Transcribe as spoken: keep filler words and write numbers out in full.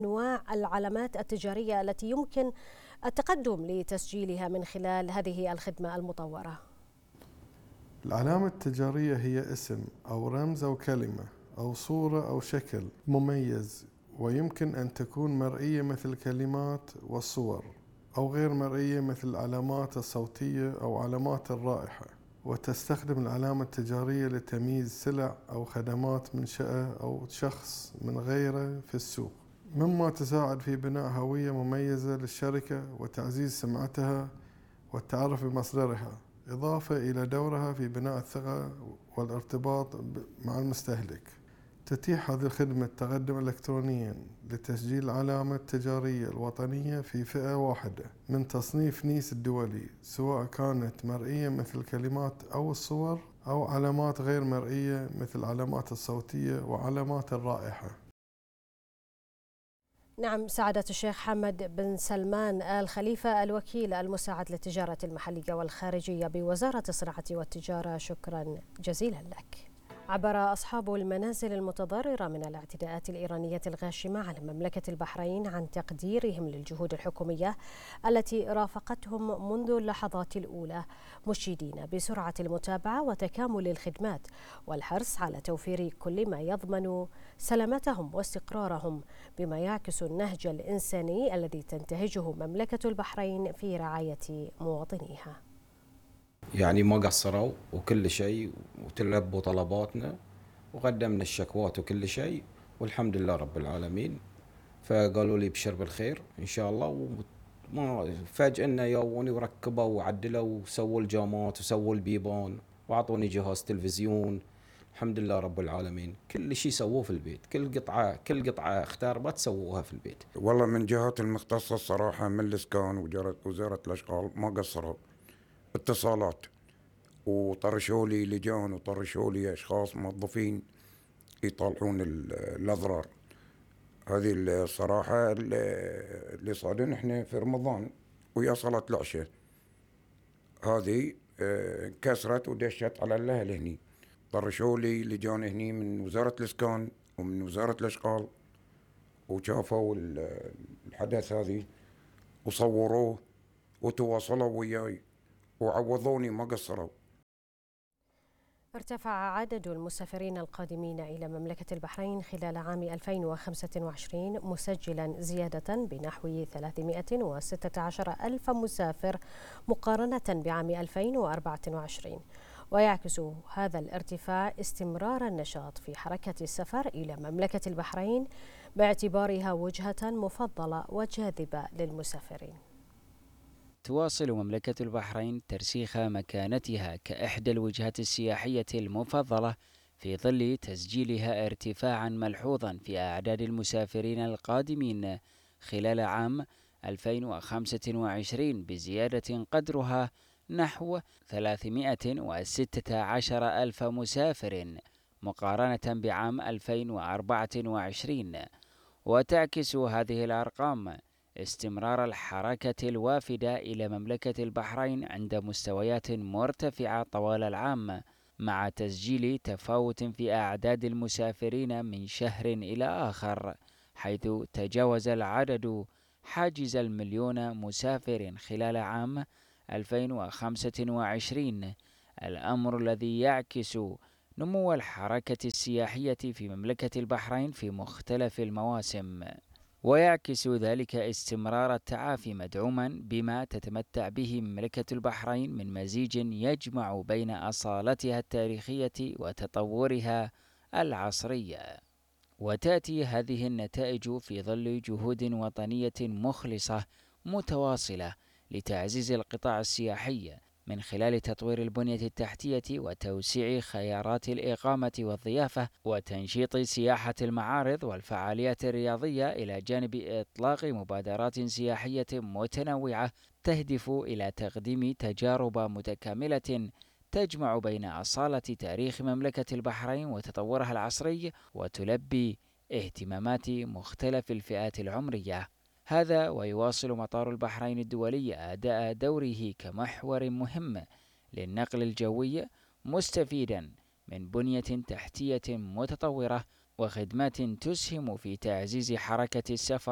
أنواع العلامات التجارية التي يمكن التقدم لتسجيلها من خلال هذه الخدمة المطورة؟ العلامة التجارية هي اسم أو رمز أو كلمة أو صورة أو شكل مميز، ويمكن أن تكون مرئية مثل الكلمات والصور، أو غير مرئية مثل العلامات الصوتية أو علامات الرائحة. وتستخدم العلامة التجارية لتمييز سلع أو خدمات منشأة أو شخص من غيره في السوق، مما تساعد في بناء هوية مميزة للشركة وتعزيز سمعتها والتعرف بمصدرها، إضافة إلى دورها في بناء الثقة والارتباط مع المستهلك. تتيح هذه الخدمة التقدم إلكترونيا لتسجيل العلامة التجارية الوطنية في فئة واحدة من تصنيف نيس الدولي، سواء كانت مرئية مثل الكلمات أو الصور، أو علامات غير مرئية مثل العلامات الصوتية وعلامات الرائحة. نعم، سعادة الشيخ حمد بن سلمان آل خليفة، الوكيل المساعد للتجارة المحلية والخارجية بوزارة الصناعة والتجارة، شكرا جزيلا لك. عبر أصحاب المنازل المتضررة من الاعتداءات الإيرانية الغاشمة على مملكة البحرين عن تقديرهم للجهود الحكومية التي رافقتهم منذ اللحظات الأولى، مشيدين بسرعة المتابعة وتكامل الخدمات والحرص على توفير كل ما يضمن سلامتهم واستقرارهم، بما يعكس النهج الإنساني الذي تنتهجه مملكة البحرين في رعاية مواطنيها. يعني ما قصروا وكل شيء، وتلبوا طلباتنا وقدمنا الشكوات وكل شيء، والحمد لله رب العالمين. فقالوا لي بشر بالخير إن شاء الله. وما فجأة إنه يووني وركبوا وعدلوا وسووا الجامات وسووا البيبان وعطوني جهاز تلفزيون. الحمد لله رب العالمين، كل شيء سووه في البيت، كل قطعة كل قطعة اختاربت سووها في البيت. والله من جهات المختصة الصراحة من الإسكان ووزارة الأشغال ما قصروا. اتصالات وطرشوا لي لجان وطرشوا لي أشخاص موظفين يطالعون الأضرار هذه. الصراحة اللي صادن احنا في رمضان ويا صلاة العشاء هذه كسرت ودشت على الأهل هني. طرشوا لي لجان هني من وزارة الإسكان ومن وزارة الأشغال، وشافوا الحدث هذه وصوروه وتواصلوا وياي وعوضوني ما قصروا. ارتفع عدد المسافرين القادمين إلى مملكة البحرين خلال عام ألفين وخمسة وعشرين، مسجلا زيادة بنحو ثلاثمائة وستة عشر ألف مسافر مقارنة بعام ألفين وأربعة وعشرين، ويعكس هذا الارتفاع استمرار النشاط في حركة السفر إلى مملكة البحرين باعتبارها وجهة مفضلة وجاذبة للمسافرين. تواصل مملكة البحرين ترسيخ مكانتها كإحدى الوجهات السياحية المفضلة في ظل تسجيلها ارتفاعا ملحوظا في أعداد المسافرين القادمين خلال عام ألفين وخمسة وعشرين بزيادة قدرها نحو ثلاثمائة وستة عشر ألف مسافر مقارنة بعام ألفين وأربعة وعشرين. وتعكس هذه الأرقام استمرار الحركة الوافدة إلى مملكة البحرين عند مستويات مرتفعة طوال العام، مع تسجيل تفاوت في أعداد المسافرين من شهر إلى آخر، حيث تجاوز العدد حاجز المليون مسافر خلال عام ألفين وخمسة وعشرين، الأمر الذي يعكس نمو الحركة السياحية في مملكة البحرين في مختلف المواسم. ويعكس ذلك استمرار التعافي مدعوما بما تتمتع به مملكة البحرين من مزيج يجمع بين أصالتها التاريخية وتطورها العصرية. وتأتي هذه النتائج في ظل جهود وطنية مخلصة متواصلة لتعزيز القطاع السياحي من خلال تطوير البنية التحتية وتوسيع خيارات الإقامة والضيافة وتنشيط سياحة المعارض والفعاليات الرياضية، إلى جانب إطلاق مبادرات سياحية متنوعة تهدف إلى تقديم تجارب متكاملة تجمع بين أصالة تاريخ مملكة البحرين وتطورها العصري وتلبي اهتمامات مختلف الفئات العمرية. هذا ويواصل مطار البحرين الدولي أداء دوره كمحور مهم للنقل الجوي، مستفيدا من بنية تحتية متطورة وخدمات تسهم في تعزيز حركة السفر